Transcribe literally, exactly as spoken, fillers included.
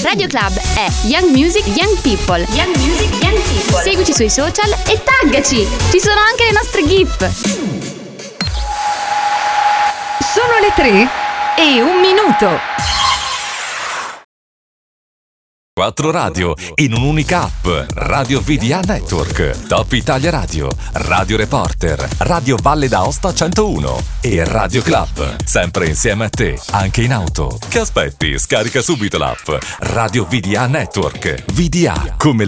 Radio Club è Young Music, Young People. Young Music, Young People. Seguici sui social e taggaci. Ci sono anche le nostre GIF. Sono le tre e un minuto. Quattro radio in un'unica app. Radio V D A Network, Top Italia Radio, Radio Reporter, Radio Valle d'Aosta centouno e Radio Club. Sempre insieme a te, anche in auto. Che aspetti? Scarica subito l'app Radio V D A Network. V D A come